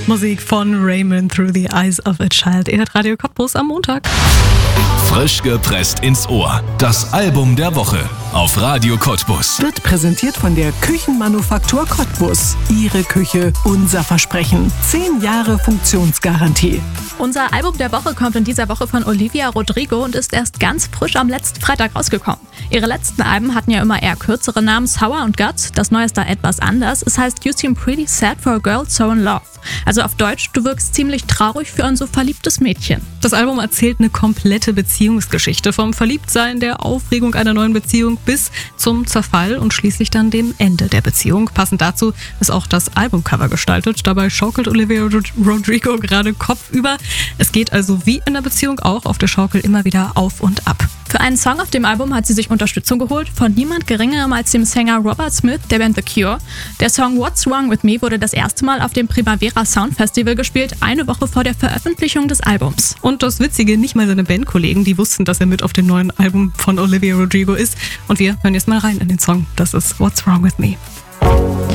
Musik von Raymond, Through the Eyes of a Child. Ihr hört Radio Cottbus am Montag. Frisch gepresst ins Ohr. Das Album der Woche auf Radio Cottbus. Wird präsentiert von der Küchenmanufaktur Cottbus. Ihre Küche, unser Versprechen. 10 Jahre Funktionsgarantie. Unser Album der Woche kommt in dieser Woche von Olivia Rodrigo und ist erst ganz frisch am letzten Freitag rausgekommen. Ihre letzten Alben hatten ja immer eher kürzere Namen, Sour und Guts. Das neue ist da etwas anders. Es heißt You Seem Pretty Sad for a Girl So in Love. Also auf Deutsch, du wirkst ziemlich traurig für ein so verliebtes Mädchen. Das Album erzählt eine komplette Beziehungsgeschichte. Vom Verliebtsein, der Aufregung einer neuen Beziehung bis zum Zerfall und schließlich dann dem Ende der Beziehung. Passend dazu ist auch das Albumcover gestaltet. Dabei schaukelt Olivia Rodrigo gerade kopfüber. Es geht also wie in der Beziehung auch auf der Schaukel immer wieder auf und ab. Für einen Song auf dem Album hat sie sich Unterstützung geholt von niemand geringerem als dem Sänger Robert Smith der Band The Cure. Der Song What's Wrong With Me wurde das erste Mal auf dem Primavera Sound Festival gespielt, eine Woche vor der Veröffentlichung des Albums. Und das Witzige, nicht mal seine Bandkollegen, die wussten, dass er mit auf dem neuen Album von Olivia Rodrigo ist. Und wir hören jetzt mal rein in den Song. Das ist What's Wrong With Me.